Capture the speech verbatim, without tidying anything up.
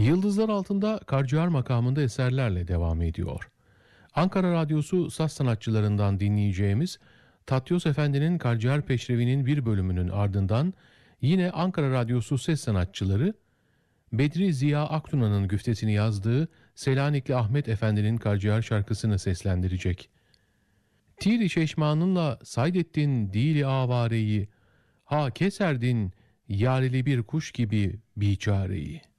Yıldızlar Altında Karciğer makamında eserlerle devam ediyor. Ankara Radyosu saz sanatçılarından dinleyeceğimiz Tatyos Efendi'nin Karciğer Peşrevi'nin bir bölümünün ardından yine Ankara Radyosu ses sanatçıları Bedri Ziya Aktuna'nın güftesini yazdığı Selanikli Ahmet Efendi'nin Karciğer şarkısını seslendirecek. Tiri çeşmanınla saydettin dili avareyi, ha keserdin yarili bir kuş gibi biçareyi.